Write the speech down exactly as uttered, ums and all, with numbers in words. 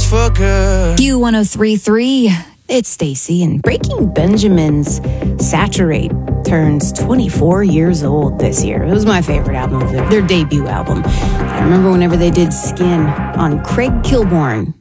for good. Q one oh three point three. It's Stacy, and Breaking Benjamin's Saturate turns twenty-four years old this year. It was my favorite album of their, their debut album. I remember whenever they did Skin on Craig Kilborn.